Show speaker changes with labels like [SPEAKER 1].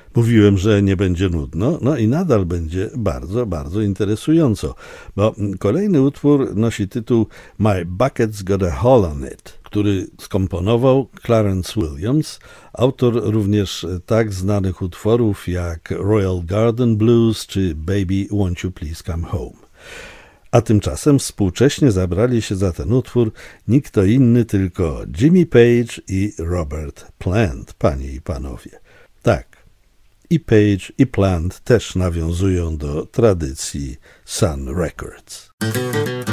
[SPEAKER 1] Mówiłem, że nie będzie nudno, no i nadal będzie bardzo, bardzo interesująco, bo kolejny utwór nosi tytuł My Bucket's Got a Hole on It, który skomponował Clarence Williams, autor również tak znanych utworów jak Royal Garden Blues czy Baby Won't You Please Come Home. A tymczasem współcześnie zabrali się za ten utwór nikt to inny tylko Jimmy Page i Robert Plant, panie i panowie. Tak, i Page i Plant też nawiązują do tradycji Sun Records.